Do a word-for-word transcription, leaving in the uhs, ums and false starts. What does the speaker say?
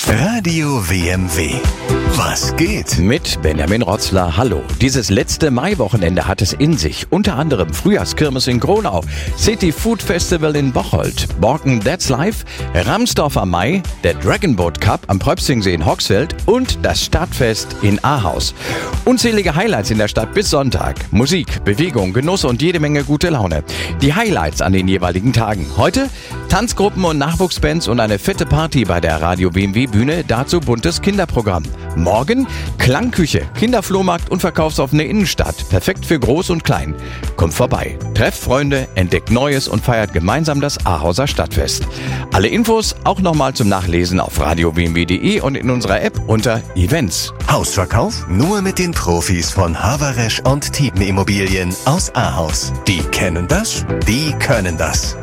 Radio W M W. Was geht? Mit Benjamin Rotzler, hallo. Dieses letzte Maiwochenende hat es in sich. Unter anderem Frühjahrskirmes in Gronau, City Food Festival in Bocholt, Borken That's Life, Ramsdorfer Mai, der Dragon Boat Cup am Pröpstingsee in Hoxfeld und das Stadtfest in Ahaus. Unzählige Highlights in der Stadt bis Sonntag. Musik, Bewegung, Genuss und jede Menge gute Laune. Die Highlights an den jeweiligen Tagen. Heute Tanzgruppen und Nachwuchsbands und eine fette Party bei der Radio W M W Bühne, dazu buntes Kinderprogramm. Morgen Klangküche, Kinderflohmarkt und verkaufsoffene Innenstadt. Perfekt für Groß und Klein. Kommt vorbei, trefft Freunde, entdeckt Neues und feiert gemeinsam das Ahauser Stadtfest. Alle Infos auch nochmal zum Nachlesen auf radio w m w punkt d e und in unserer App unter Events. Hausverkauf nur mit den Profis von Haveresch und Thiepen Immobilien aus Ahaus. Die kennen das, die können das.